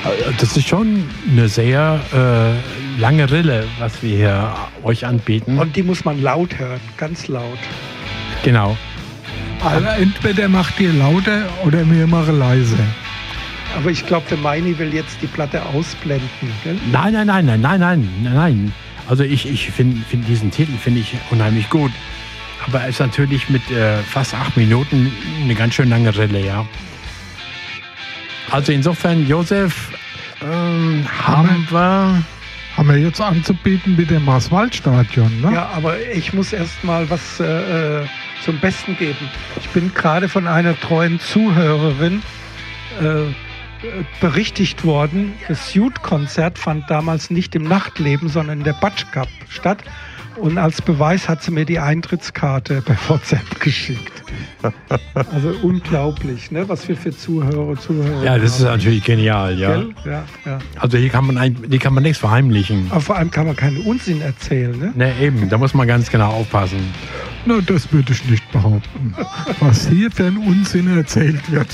Das ist schon eine sehr lange Rille, was wir hier euch anbieten. Und die muss man laut hören, ganz laut. Genau. Also entweder macht ihr lauter oder wir machen leise. Aber ich glaube, der Meini will jetzt die Platte ausblenden, gell? Nein. Also ich finde diesen Titel finde ich unheimlich gut. Aber es ist natürlich mit fast 8 Minuten eine ganz schön lange Rille, ja. Also insofern, Josef, haben wir jetzt anzubieten mit dem Marswaldstadion, ne? Ja, aber ich muss erst mal was zum Besten geben. Ich bin gerade von einer treuen Zuhörerin berichtigt worden, das Youth-Konzert fand damals nicht im Nachtleben, sondern in der Batsch Cup statt. Und als Beweis hat sie mir die Eintrittskarte per WhatsApp geschickt. Also unglaublich, ne? Was wir für Zuhörer Ja, das ist natürlich genial, ja. Ja. Also hier kann man nichts verheimlichen. Aber vor allem kann man keinen Unsinn erzählen, ne? Ne, eben, da muss man ganz genau aufpassen. Na, das würde ich nicht behaupten. Was hier für ein Unsinn erzählt wird.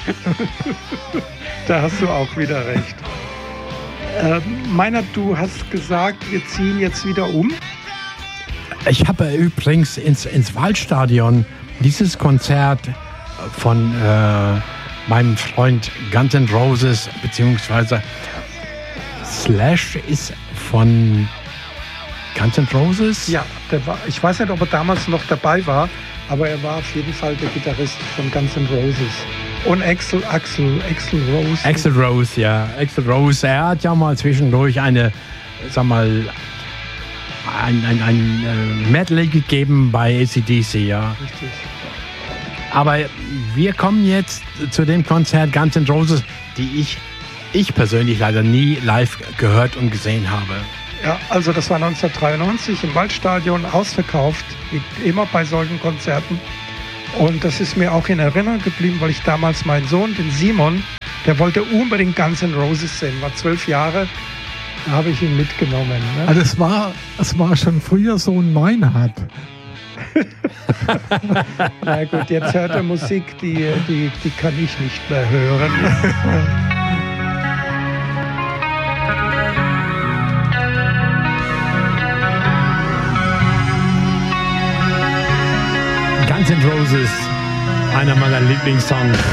Da hast du auch wieder recht. Meinert, du hast gesagt, wir ziehen jetzt wieder um? Ich habe übrigens ins Waldstadion dieses Konzert von meinem Freund Guns N' Roses, beziehungsweise Slash ist von Guns N' Roses? Ja, ich weiß nicht, ob er damals noch dabei war, aber er war auf jeden Fall der Gitarrist von Guns N' Roses. Und Axl Rose. Axl Rose, ja. Axl Rose, er hat ja mal zwischendurch ein Medley gegeben bei AC/DC, ja. Richtig. Aber wir kommen jetzt zu dem Konzert Guns N' Roses, die ich persönlich leider nie live gehört und gesehen habe. Ja, also das war 1993 im Waldstadion, ausverkauft, wie immer bei solchen Konzerten. Und das ist mir auch in Erinnerung geblieben, weil ich damals meinen Sohn, den Simon, der wollte unbedingt Guns N' Roses sehen, war 12 Jahre, da habe ich ihn mitgenommen. Ne? Also es war schon früher so ein Meinhard. Na gut, jetzt hört er Musik, die kann ich nicht mehr hören. Guns N' Roses, einer meiner Lieblingssongs.